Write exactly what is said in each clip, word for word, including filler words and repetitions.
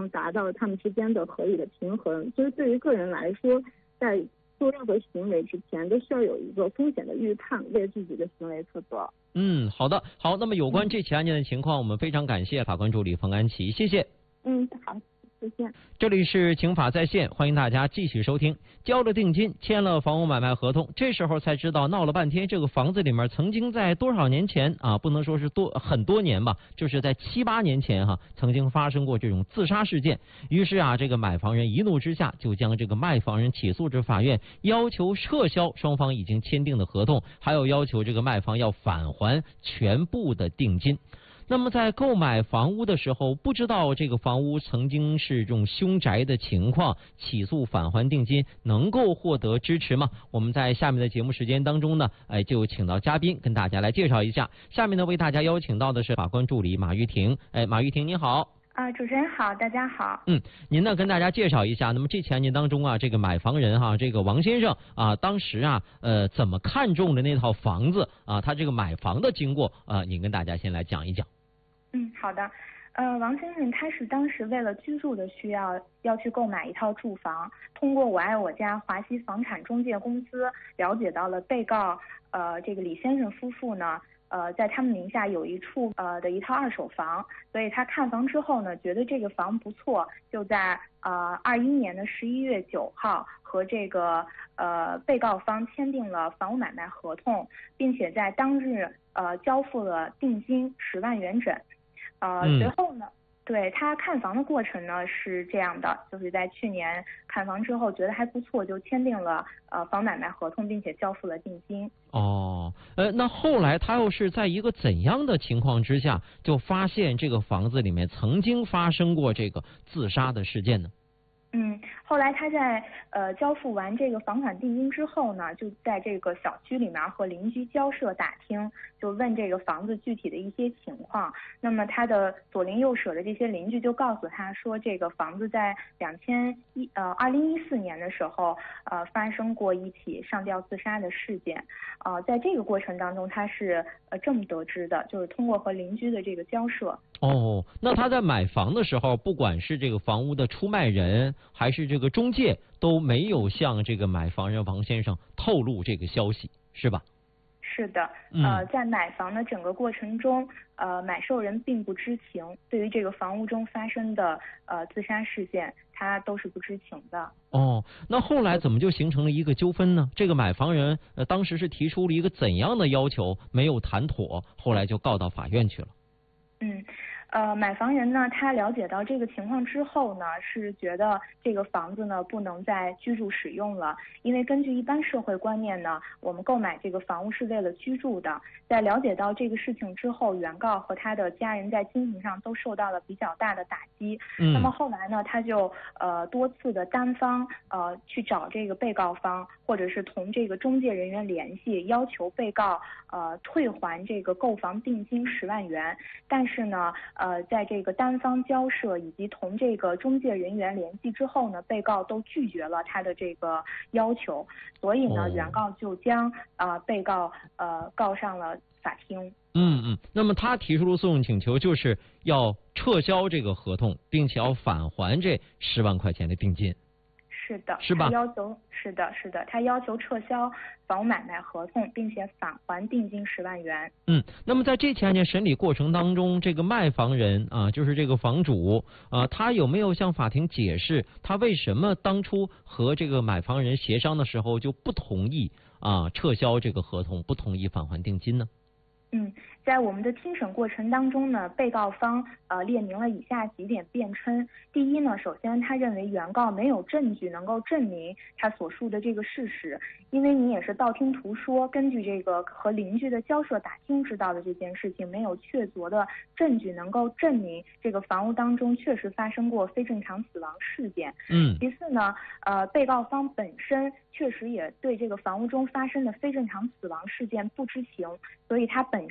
能达到他们之间的合理的平衡。就是对于个人来说，在做任何行为之前都需要有一个风险的预判，为自己的行为负责。 嗯，好的，好。那么有关这起案件的情况，我们非常感谢法官助理冯安琪，谢谢。 嗯，好。再见。 这里是刑法在线，欢迎大家继续收听。交了定金，签了房屋买卖合同，这时候才知道闹了半天，这个房子里面曾经在多少年前啊，不能说是多很多年吧，就是在七八年前哈、啊，曾经发生过这种自杀事件。于是啊，这个买房人一怒之下，就将这个卖房人起诉至法院，要求撤销双方已经签订的合同，还有要求这个卖方要返还全部的定金。那么在购买房屋的时候，不知道这个房屋曾经是这种凶宅的情况，起诉返还定金能够获得支持吗？我们在下面的节目时间当中呢，哎，就请到嘉宾跟大家来介绍一下。下面呢，为大家邀请到的是法官助理马玉婷。哎，马玉婷您好。 啊、呃，主持人好，大家好。 嗯，您呢跟大家介绍一下，那么这起案件当中啊，这个买房人哈、啊，这个王先生啊，当时啊，呃，怎么看中的那套房子啊？他这个买房的经过啊，您跟大家先来讲一讲。 嗯，好的。呃，王先生他是当时为了居住的需要，要去购买一套住房，通过我爱我家华西房产中介公司了解到了被告呃这个李先生夫妇呢。呃，在他们名下有一处呃的一套二手房，所以他看房之后呢，觉得这个房不错，就在呃二一年的十一月九号和这个呃被告方签订了房屋买卖合同，并且在当日呃交付了定金十万元整。呃， 嗯、 随后呢。对，他看房的过程呢是这样的，就是在去年看房之后觉得还不错，就签订了呃房买卖合同，并且交付了定金。 哦，呃，那后来他又是在一个怎样的情况之下，就发现这个房子里面曾经发生过这个自杀的事件呢？ 嗯，后来他在呃交付完这个房款定金之后呢，就在这个小区里面和邻居交涉打听，就问这个房子具体的一些情况。那么他的左邻右舍的这些邻居就告诉他说，这个房子在两千一呃二零一四年的时候呃发生过一起上吊自杀的事件。呃，在这个过程当中，他是呃这么得知的，就是通过和邻居的这个交涉。 哦，那他在买房的时候，不管是这个房屋的出卖人还是这个中介，都没有向这个买房人王先生透露这个消息，是吧？ 是的，呃，在买房的整个过程中，呃，买受人并不知情，对于这个房屋中发生的呃自杀事件，他都是不知情的。 哦，那后来怎么就形成了一个纠纷呢？这个买房人呃当时是提出了一个怎样的要求，没有谈妥，后来就告到法院去了。 嗯。呃，买房人呢，他了解到这个情况之后呢，是觉得这个房子呢不能再居住使用了，因为根据一般社会观念呢，我们购买这个房屋是为了居住的。在了解到这个事情之后，原告和他的家人在精神上都受到了比较大的打击。 嗯， 那么后来呢，他就呃多次的单方呃去找这个被告方，或者是同这个中介人员联系，要求被告呃退还这个购房定金十万元，但是呢。呃，在这个单方交涉以及同这个中介人员联系之后呢，被告都拒绝了他的这个要求，所以呢， 哦、 原告就将呃被告呃告上了法庭。 嗯嗯，那么他提出的诉讼请求就是要撤销这个合同，并且要返还这十万块钱的定金。 是的， 是吧？ 他要求是的，是的，他要求撤销房屋买卖合同，并且返还定金十万元。 嗯，那么在这起案件审理过程当中，这个卖房人啊，就是这个房主啊，他有没有向法庭解释他为什么当初和这个买房人协商的时候就不同意啊撤销这个合同，不同意返还定金呢？ 嗯，在我们的听审过程当中呢，被告方呃列明了以下几点辩称。第一呢，首先他认为原告没有证据能够证明他所述的这个事实，因为你也是道听途说，根据这个和邻居的交涉打听知道的这件事情，没有确凿的证据能够证明这个房屋当中确实发生过非正常死亡事件。 嗯。 其次呢，呃，被告方本身确实也对这个房屋中发生的非正常死亡事件不知情，所以他本身没有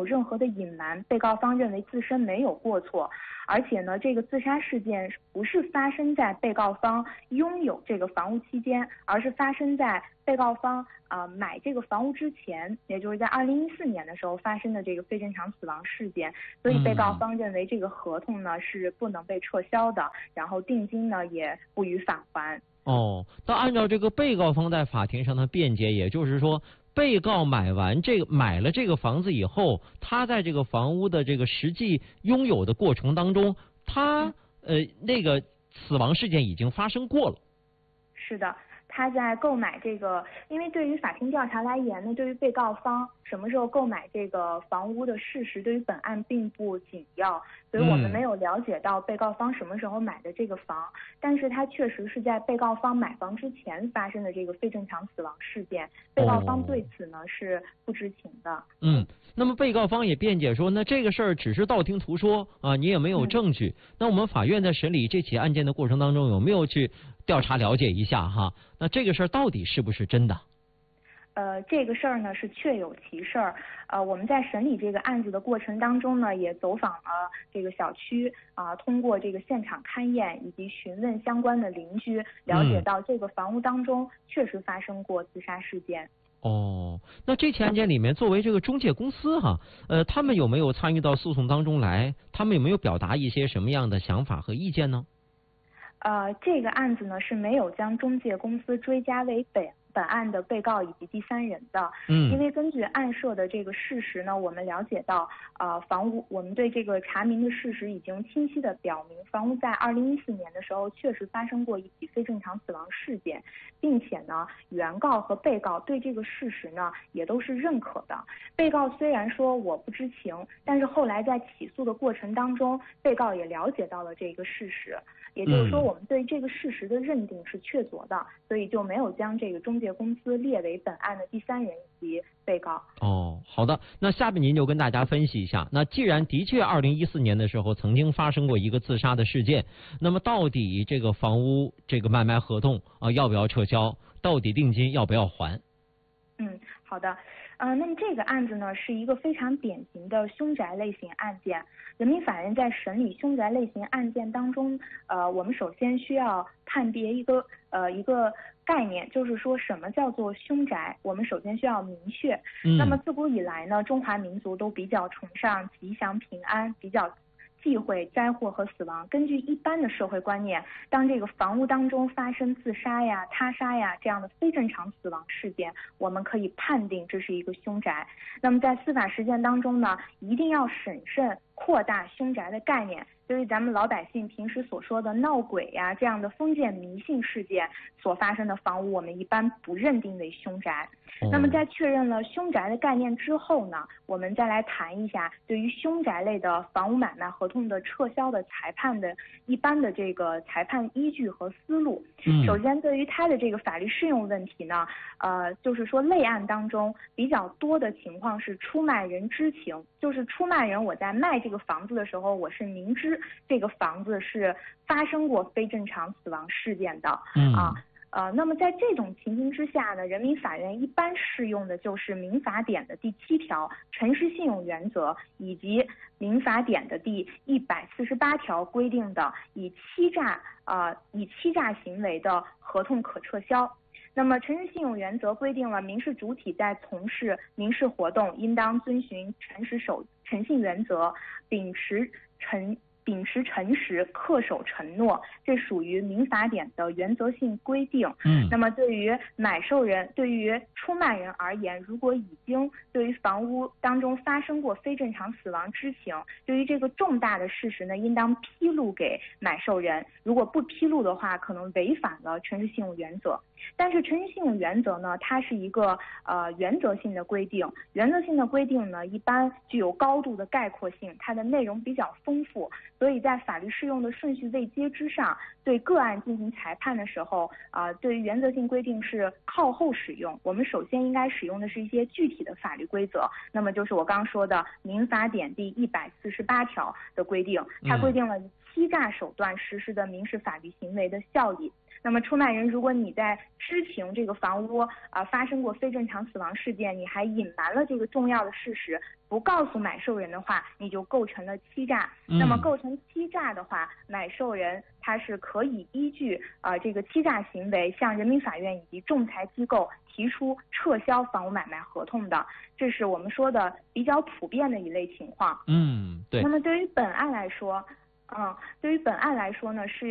有任何的隐瞒，被告方认为自身没有过错。而且呢，这个自杀事件不是发生在被告方拥有这个房屋期间，而是发生在被告方啊、呃、买这个房屋之前，也就是在二零一四年的时候发生的这个非正常死亡事件。所以被告方认为这个合同呢是不能被撤销的，然后定金呢也不予返还。 哦，那按照这个被告方在法庭上的辩解，也就是说，被告买完这个买了这个房子以后，他在这个房屋的这个实际拥有的过程当中，他呃那个死亡事件已经发生过了。 是的。他在购买这个，因为对于法庭调查来言呢，对于被告方什么时候购买这个房屋的事实，对于本案并不紧要，所以我们没有了解到被告方什么时候买的这个房，嗯、但是他确实是在被告方买房之前发生的这个非正常死亡事件，被告方对此呢、哦、是不知情的。 嗯，那么被告方也辩解说，那这个事儿只是道听途说啊，你也没有证据。嗯、那我们法院在审理这起案件的过程当中，有没有去调查了解一下哈？那这个事儿到底是不是真的？ 呃，这个事儿呢是确有其事儿。呃，我们在审理这个案子的过程当中呢，也走访了这个小区啊、呃，通过这个现场勘验以及询问相关的邻居，了解到这个房屋当中确实发生过自杀事件。 哦，那这起案件里面，作为这个中介公司哈，呃，他们有没有参与到诉讼当中来？他们有没有表达一些什么样的想法和意见呢？ 呃，这个案子呢是没有将中介公司追加为本本案的被告以及第三人的。嗯，因为根据案涉的这个事实呢，我们了解到，呃，房屋我们对这个查明的事实已经清晰的表明，房屋在二零一四年的时候确实发生过一起非正常死亡事件，并且呢，原告和被告对这个事实呢也都是认可的。被告虽然说我不知情，但是后来在起诉的过程当中，被告也了解到了这个事实。也就是说，我们对这个事实的认定是确凿的，所以就没有将这个中介公司列为本案的第三人以及被告。 哦，好的，那下面您就跟大家分析一下，那既然的确二零一四年的时候曾经发生过一个自杀的事件，那么到底这个房屋这个买卖合同啊、呃、要不要撤销？到底定金要不要还？ 嗯，好的。呃，那么这个案子呢，是一个非常典型的凶宅类型案件。人民法院在审理凶宅类型案件当中，呃，我们首先需要判别一个呃一个概念，就是说什么叫做凶宅，我们首先需要明确。嗯、那么自古以来呢，中华民族都比较崇尚吉祥平安，比较忌讳灾祸和死亡。根据一般的社会观念，当这个房屋当中发生自杀呀、他杀呀这样的非正常死亡事件，我们可以判定这是一个凶宅。那么在司法实践当中呢，一定要审慎扩大凶宅的概念。对于咱们老百姓平时所说的闹鬼呀这样的封建迷信事件所发生的房屋，我们一般不认定为凶宅。那么在确认了凶宅的概念之后呢，我们再来谈一下对于凶宅类的房屋买卖合同的撤销的裁判的一般的这个裁判依据和思路。嗯、首先对于它的这个法律适用问题呢，呃，就是说类案当中比较多的情况是出卖人知情，就是出卖人我在卖这个房子的时候，我是明知这个房子是发生过非正常死亡事件的。嗯、啊。呃，那么在这种情形之下呢，人民法院一般适用的就是民法典的第七条诚实信用原则，以及民法典的第一百四十八条规定的以欺诈呃以欺诈行为的合同可撤销。那么诚实信用原则规定了民事主体在从事民事活动应当遵循诚实守诚信原则，秉持诚秉持诚实，恪守承诺，这属于民法典的原则性规定。嗯，那么对于买受人、对于出卖人而言，如果已经对于房屋当中发生过非正常死亡知情，对于这个重大的事实呢，应当披露给买受人。如果不披露的话，可能违反了诚实信用原则。但是诚实信用原则呢，它是一个呃原则性的规定，原则性的规定呢，一般具有高度的概括性，它的内容比较丰富，所以在法律适用的顺序位阶之上，对个案进行裁判的时候，啊、呃，对于原则性规定是靠后使用。我们首先应该使用的是一些具体的法律规则，那么就是我刚刚说的民法典第一百四十八条的规定，它规定了以欺诈手段实施的民事法律行为的效益。那么出卖人，如果你在知情这个房屋啊、呃、发生过非正常死亡事件，你还隐瞒了这个重要的事实，不告诉买受人的话，你就构成了欺诈。 嗯、 那么构成欺诈的话，买受人他是可以依据啊、呃、这个欺诈行为向人民法院以及仲裁机构提出撤销房屋买卖合同的，这是我们说的比较普遍的一类情况。 嗯，对。 那么对于本案来说，嗯，对于本案来说呢，是